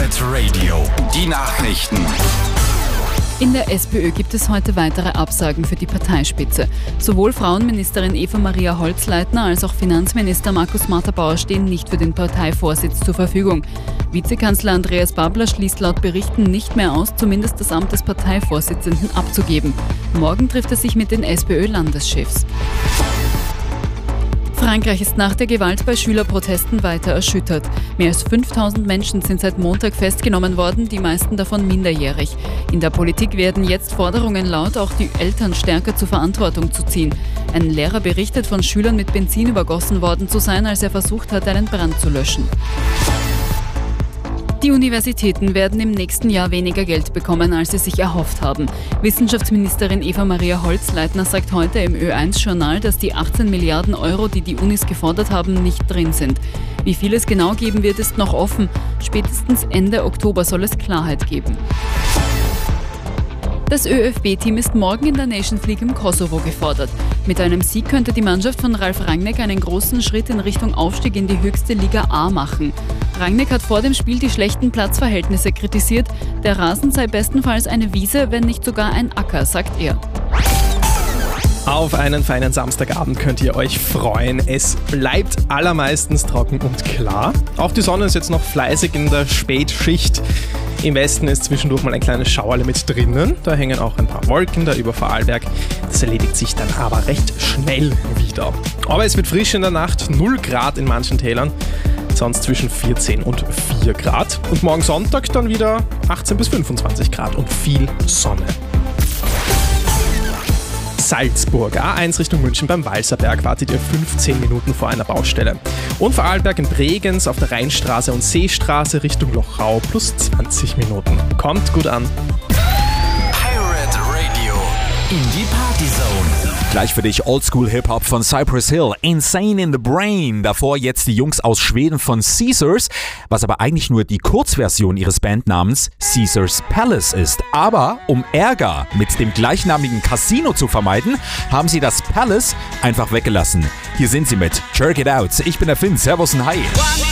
Pirate Radio, die Nachrichten. In der SPÖ gibt es heute weitere Absagen für die Parteispitze. Sowohl Frauenministerin Eva-Maria Holzleitner als auch Finanzminister Markus Matterbauer stehen nicht für den Parteivorsitz zur Verfügung. Vizekanzler Andreas Babler schließt laut Berichten nicht mehr aus, zumindest das Amt des Parteivorsitzenden abzugeben. Morgen trifft er sich mit den SPÖ-Landeschefs. Frankreich ist nach der Gewalt bei Schülerprotesten weiter erschüttert. Mehr als 5000 Menschen sind seit Montag festgenommen worden, die meisten davon minderjährig. In der Politik werden jetzt Forderungen laut, auch die Eltern stärker zur Verantwortung zu ziehen. Ein Lehrer berichtet von Schülern mit Benzin übergossen worden zu sein, als er versucht hat, einen Brand zu löschen. Die Universitäten werden im nächsten Jahr weniger Geld bekommen, als sie sich erhofft haben. Wissenschaftsministerin Eva-Maria Holzleitner sagt heute im Ö1-Journal, dass die 18 Milliarden Euro, die die Unis gefordert haben, nicht drin sind. Wie viel es genau geben wird, ist noch offen. Spätestens Ende Oktober soll es Klarheit geben. Das ÖFB-Team ist morgen in der Nations League im Kosovo gefordert. Mit einem Sieg könnte die Mannschaft von Ralf Rangnick einen großen Schritt in Richtung Aufstieg in die höchste Liga A machen. Rangnick hat vor dem Spiel die schlechten Platzverhältnisse kritisiert. Der Rasen sei bestenfalls eine Wiese, wenn nicht sogar ein Acker, sagt er. Auf einen feinen Samstagabend könnt ihr euch freuen. Es bleibt allermeistens trocken und klar. Auch die Sonne ist jetzt noch fleißig in der Spätschicht. Im Westen ist zwischendurch mal ein kleines Schauerle mit drinnen. Da hängen auch ein paar Wolken da über Vorarlberg. Das erledigt sich dann aber recht schnell wieder. Aber es wird frisch in der Nacht, 0 Grad in manchen Tälern. Sonst zwischen 14 und 4 Grad. Und morgen Sonntag dann wieder 18 bis 25 Grad und viel Sonne. Salzburg, A1 Richtung München beim Walserberg wartet ihr 15 Minuten vor einer Baustelle. Und Vorarlberg in Bregenz auf der Rheinstraße und Seestraße Richtung Lochau plus 20 Minuten. Kommt gut an. Pirate Radio in die Partyzone. Gleich für dich Oldschool-Hip-Hop von Cypress Hill, Insane in the Brain. Davor jetzt die Jungs aus Schweden von Caesars, was aber eigentlich nur die Kurzversion ihres Bandnamens Caesars Palace ist. Aber um Ärger mit dem gleichnamigen Casino zu vermeiden, haben sie das Palace einfach weggelassen. Hier sind sie mit Jerk It Out. Ich bin der Finn, Servus und Hi.